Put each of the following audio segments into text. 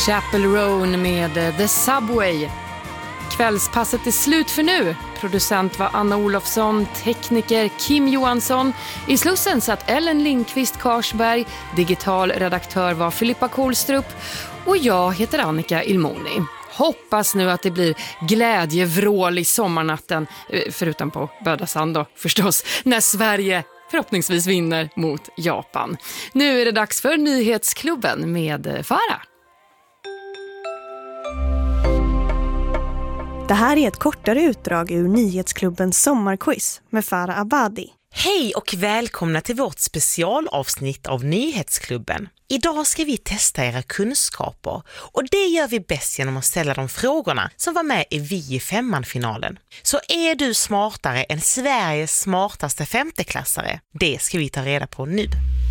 Chapel Roan med The Subway. Kvällspasset är slut för nu. Producent var Anna Olofsson, tekniker Kim Johansson. I Slussen satt Ellen Lindqvist Karsberg, digital redaktör var Filippa Kohlstrup och jag heter Annika Ilmoni. Hoppas nu att det blir glädjevrål i sommarnatten, förutom på Bödasand då förstås, när Sverige förhoppningsvis vinner mot Japan. Nu är det dags för Nyhetsklubben med Farah. Det här är ett kortare utdrag ur Nyhetsklubbens sommarquiz med Farah Abadi. Hej och välkomna till vårt specialavsnitt av Nyhetsklubben. Idag ska vi testa era kunskaper och det gör vi bäst genom att ställa de frågorna som var med i Vi i femman-finalen. Så är du smartare än Sveriges smartaste femteklassare? Det ska vi ta reda på nu.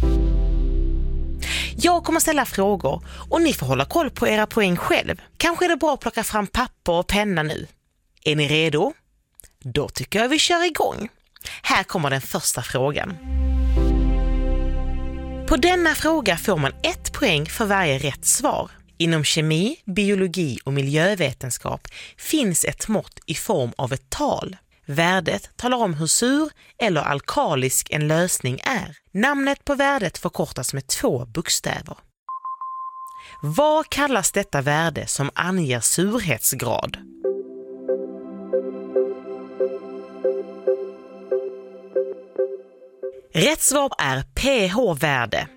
Jag kommer ställa frågor och ni får hålla koll på era poäng själv. Kanske är det bra att plocka fram papper och penna nu. Är ni redo? Då tycker jag vi kör igång. Här kommer den första frågan. På denna fråga får man 1 poäng för varje rätt svar. Inom kemi, biologi och miljövetenskap finns ett mått i form av ett tal. Värdet talar om hur sur eller alkalisk en lösning är. Namnet på värdet förkortas med 2 bokstäver. Vad kallas detta värde som anger surhetsgrad? Rätt svar är pH-värde.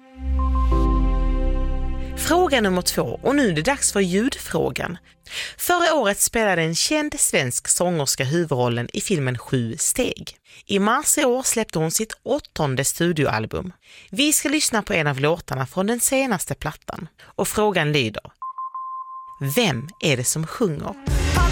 Fråga nummer 2 och nu är det dags för ljudfrågan. Förra året spelade en känd svensk sångerska huvudrollen i filmen 7 steg. I mars i år släppte hon sitt 8:e studioalbum. Vi ska lyssna på en av låtarna från den senaste plattan. Och frågan lyder: vem är det som sjunger?